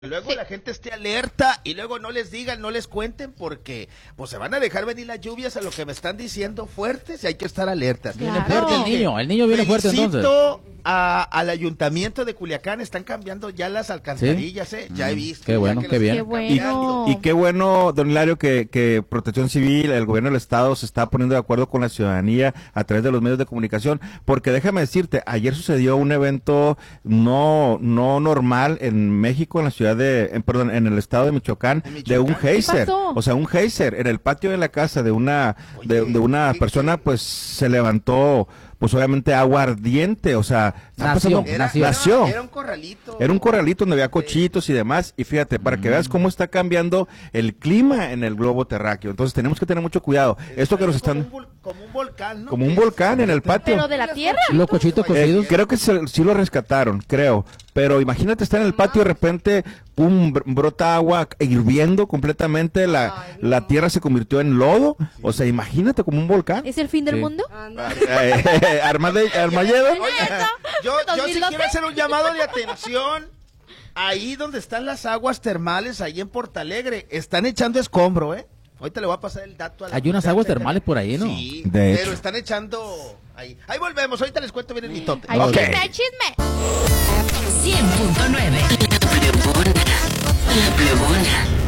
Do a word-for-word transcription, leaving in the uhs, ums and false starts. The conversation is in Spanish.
Luego Sí. la gente esté alerta y luego no les digan, no les cuenten porque pues se van a dejar venir las lluvias a lo que me están diciendo fuertes y hay que estar alertas. Claro. Viene fuerte el niño, el niño viene fuerte entonces. Felicito a, al ayuntamiento de Culiacán, están cambiando ya las alcantarillas, ¿eh? Ya he visto. Qué ya bueno, que qué las bien. Qué están bueno. cambiando. Y qué bueno, don Hilario, que, que Protección Civil, el gobierno del estado se está poniendo de acuerdo con la ciudadanía a través de los medios de comunicación, porque déjame decirte, ayer sucedió un evento no no normal en México, en la ciudad de, en, perdón, en el estado de Michoacán, ¿En de un Michoacán? ¿Qué geyser, pasó? o sea, un geyser en el patio de la casa de una de, Oye, de una ¿qué- persona, qué? pues se levantó, pues obviamente agua ardiente, o sea, está Nació. pasando- Era, Nació. nació. Era, era un corralito. Era un corralito donde había cochitos y demás, y fíjate, para que veas cómo está cambiando el clima en el globo terráqueo. Entonces tenemos que tener mucho cuidado. Esto que nos Como están, un, vol- como un volcán, ¿no? como un Que volcán en el patio. Pero de la tierra. Los cochitos Eh, cocidos. creo que se- sí lo rescataron, creo. Pero imagínate estar en el patio y de repente, pum, br- brota agua hirviendo completamente, la, la tierra se convirtió en lodo. O sea, imagínate como un volcán. ¿Es el fin del Sí. mundo? Eh, Armade- Armageddon. Oye, yo, yo sí ¿dos mil doce? quiero hacer un llamado de atención. Ahí donde están las aguas termales, ahí en Portalegre, están echando escombro, ¿eh? Ahorita le voy a pasar el dato a la Hay unas muchacha aguas que- termales por ahí, ¿no? Sí, De pero hecho. están echando ahí. Ahí volvemos, ahorita les cuento bien el mitote. Hay Ok. chisme, hay chisme. cien punto nueve. La Plebona. La Plebona.